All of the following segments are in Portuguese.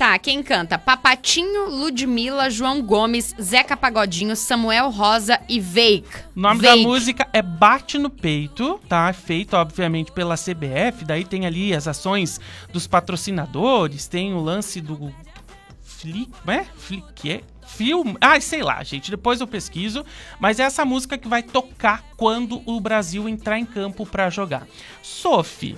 Tá, quem canta? Papatinho, Ludmilla, João Gomes, Zeca Pagodinho, Samuel Rosa e Veik. O nome da música é Bate no Peito, tá? Feito, obviamente, pela CBF. Daí tem ali as ações dos patrocinadores, tem o lance do... Filme... sei lá, gente, depois eu pesquiso. Mas é essa música que vai tocar quando o Brasil entrar em campo pra jogar. Sophie,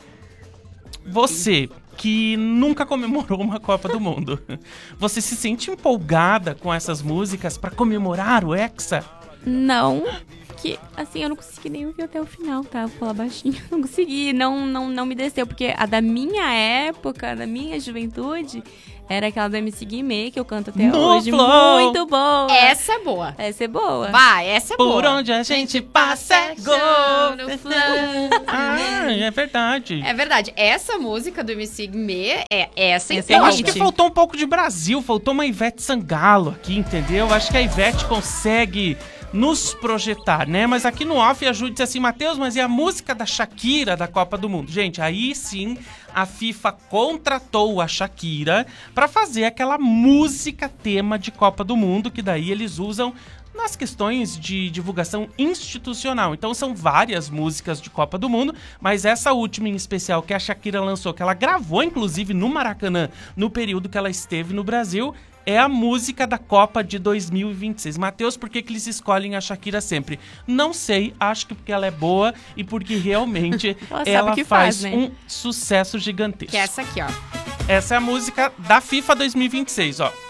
você que nunca comemorou uma Copa do Mundo, você se sente empolgada com essas músicas pra comemorar o Hexa? Não, que assim, eu não consegui nem ouvir até o final, tá? Vou falar baixinho. Não consegui, não me desceu, porque a da minha época, da minha juventude, era aquela do MC Guimê, que eu canto até hoje. Flow. Muito boa. Essa é boa. Essa é boa. Vai, essa é boa. Por onde a gente passa é gol. No flow. É verdade. É verdade. Essa música do MC Guimê essa Essa então. Eu acho que faltou um pouco de Brasil, faltou uma Ivete Sangalo aqui, entendeu? Eu acho que a Ivete consegue nos projetar, né? Mas aqui no off a Ju disse assim, Matheus, mas e a música da Shakira da Copa do Mundo? Gente, aí sim a FIFA contratou a Shakira pra fazer aquela música tema de Copa do Mundo, que daí eles usam nas questões de divulgação institucional. Então são várias músicas de Copa do Mundo, mas essa última em especial que a Shakira lançou, que ela gravou inclusive no Maracanã, no período que ela esteve no Brasil, é a música da Copa de 2026. Matheus, por que eles escolhem a Shakira sempre? Não sei, acho que porque ela é boa e porque realmente ela faz um sucesso gigantesco. Que é essa aqui, ó. Essa é a música da FIFA 2026, ó.